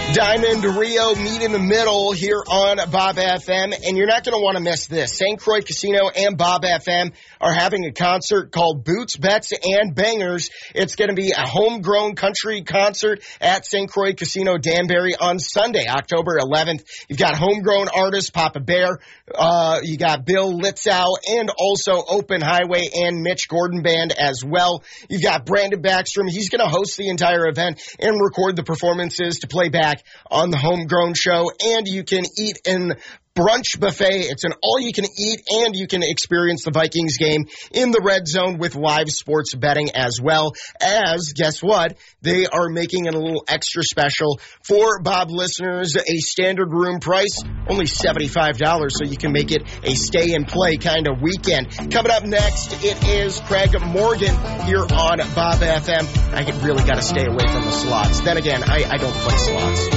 Diamond Rio meet in the middle here on Bob FM, and you're not going to want to miss this. St. Croix Casino and Bob FM are having a concert called Boots, Bets, and Bangers. It's going to be a homegrown country concert at St. Croix Casino Danbury on Sunday, October 11th. You've got homegrown artists Papa Bear, you got Bill Litzow, and also Open Highway and Mitch Gordon Band as well. You've got Brandon Backstrom. He's going to host the entire event and record the performances to play back on the homegrown show, and you can eat in brunch buffet. It's an all-you-can-eat, and you can experience the Vikings game in the red zone with live sports betting as well as, guess what, they are making it a little extra special for Bob listeners, a standard room price, only $75, so you can make it a stay-and-play kind of weekend. Coming up next, it is Craig Morgan here on Bob FM. I really got to stay away from the slots. Then again, I don't play slots.